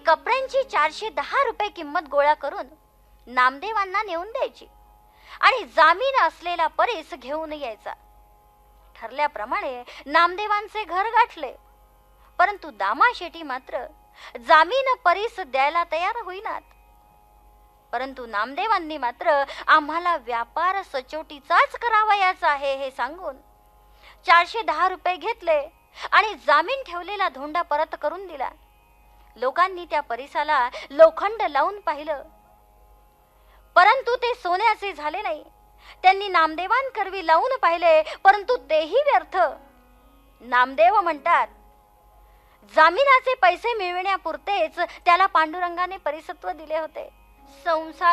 कपड्यांची 410 रुपये किंमत गोळा करून नामदेवांना नेऊन द्यायची आणि जामीन असलेला परीस घेऊन यायचा. ठरल्याप्रमाणे नामदेवांचे घर गाठले, परंतु दामाशेटी मात्र जामीन परीस द्यायला तयार होईनात. परंतु नामदेवांनी मात्र आम्हाला व्यापार सचोटीचाच करावयाचा आहे हे सांगून 410 रुपये घेतले आणि जामीन ठेवलेला धोंडा परत करून दिला. लोकांनी त्या परिसाला लोखंड लावून पाहिलं, परंतु ते सोन्याचे झाले नाही. त्यांनी नामदेवांकरवी लावून पाहिले, परंतु तेही व्यर्थ. नामदेव म्हणतात, जामिनाचे पैसे मिळविण्यापुरतेच त्याला पांडुरंगाने परिसत्व दिले होते. संसार